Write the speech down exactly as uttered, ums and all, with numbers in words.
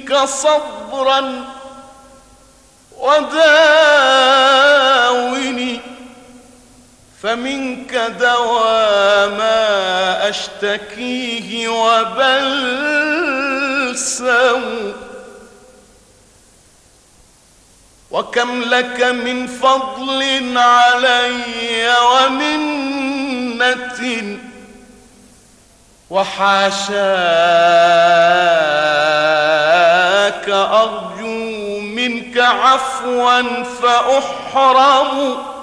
منك صبرا وداوني، فمنك دوا ما أشتكيه وبلسم. وكم لك من فضل علي ومنة، وحاشاك أرجو منك عفوا فأحرم.